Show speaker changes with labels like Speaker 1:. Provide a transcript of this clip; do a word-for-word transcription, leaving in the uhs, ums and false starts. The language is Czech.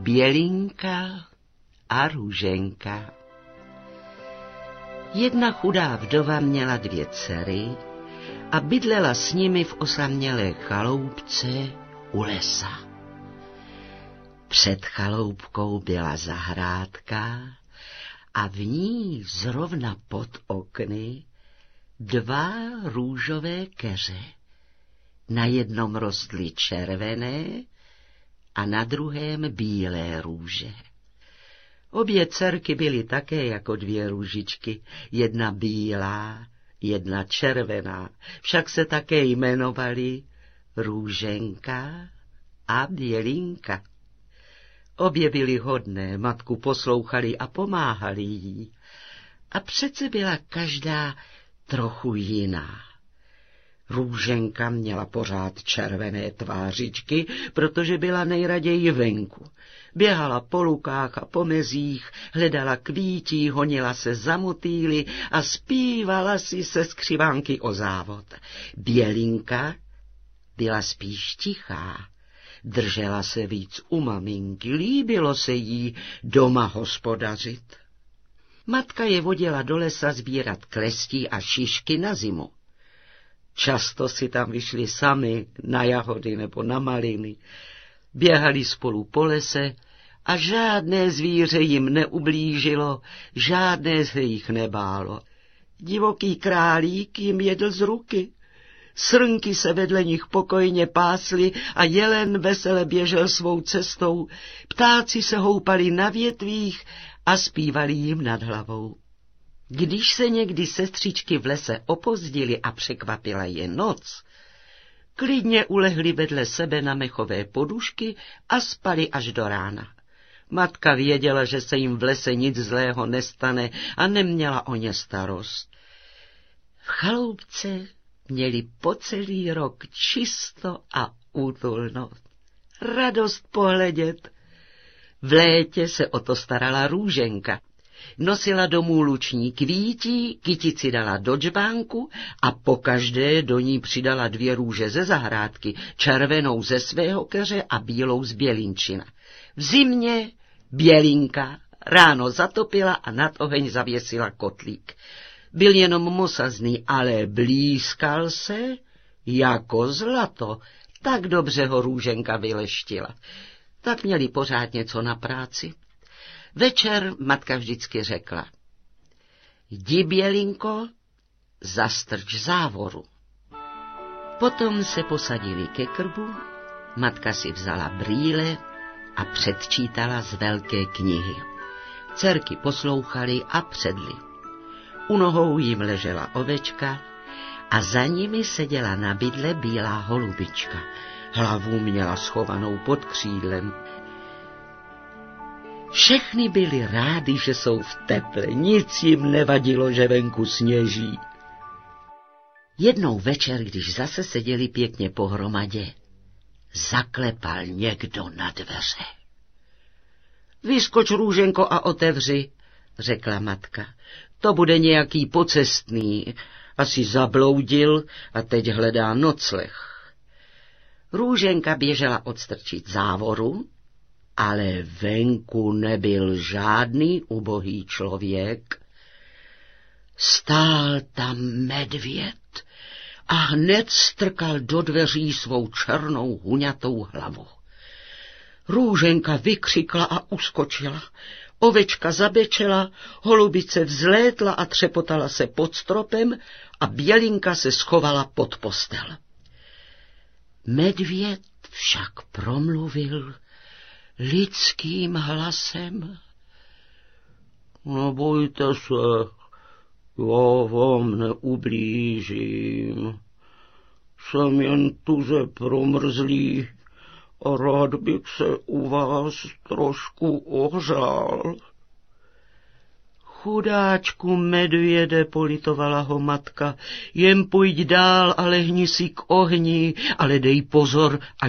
Speaker 1: Bělinka a Růženka. Jedna chudá vdova měla dvě dcery a bydlela s nimi v osamělé chaloupce u lesa. Před chaloupkou byla zahrádka a v ní zrovna pod okny dva růžové keře. Na jednom rostly červené a na druhém bílé růže. Obě dcerky byly také jako dvě růžičky, jedna bílá, jedna červená, však se také jmenovaly Růženka a Bělinka. Obě byly hodné, matku poslouchali a pomáhali jí. A přece byla každá trochu jiná. Růženka měla pořád červené tvářičky, protože byla nejraději venku. Běhala po lukách a po mezích, hledala kvítí, honila se za motýly a zpívala si se skřivánky o závod. Bělinka byla spíš tichá. Držela se víc u maminky, líbilo se jí doma hospodařit. Matka je vodila do lesa sbírat klestí a šišky na zimu. Často si tam vyšli sami na jahody nebo na maliny. Běhali spolu po lese a žádné zvíře jim neublížilo, žádné se jich nebálo. Divoký králík jim jedl z ruky. Srnky se vedle nich pokojně pásly a jelen vesele běžel svou cestou. Ptáci se houpali na větvích a zpívali jim nad hlavou. Když se někdy sestřičky v lese opozdily a překvapila je noc, klidně ulehli vedle sebe na mechové podušky a spali až do rána. Matka věděla, že se jim v lese nic zlého nestane a neměla o ně starost. V chaloupce měli po celý rok čisto a útulno. Radost pohledět. V létě se o to starala Růženka. Nosila domů luční kvítí, kytici dala do džbánku a pokaždé do ní přidala dvě růže ze zahrádky, červenou ze svého keře a bílou z Bělinčina. V zimě Bělinka ráno zatopila a nad oheň zavěsila kotlík. Byl jenom mosazný, ale blízkal se jako zlato. Tak dobře ho Růženka vyleštila. Tak měli pořád něco na práci. Večer matka vždycky řekla: Jdi, Bělinko, zastrč závoru. Potom se posadili ke krbu, matka si vzala brýle a předčítala z velké knihy. Dcerky poslouchaly a předly. U nohou jim ležela ovečka a za nimi seděla na bydle bílá holubička. Hlavu měla schovanou pod křídlem. Všechny byly rády, že jsou v teple, nic jim nevadilo, že venku sněží. Jednou večer, když zase seděli pěkně pohromadě, zaklepal někdo na dveře. Vyskoč, Růženko, a otevři, řekla matka. To bude nějaký pocestný, asi zabloudil a teď hledá nocleh. Růženka běžela odstrčit závoru, ale venku nebyl žádný ubohý člověk. Stál tam medvěd a hned strkal do dveří svou černou huňatou hlavu. Růženka vykřikla a uskočila. Ovečka zaběčela, holubice vzlétla a třepotala se pod stropem a Bělinka se schovala pod postel. Medvěd však promluvil lidským hlasem. Nebojte se, já vám neublížím. Jsem jen tuze promrzlý a rád bych se u vás trošku ohřál. Chudáčku medvěde, politovala ho matka, jen pojď dál a lehni si k ohni, ale dej pozor,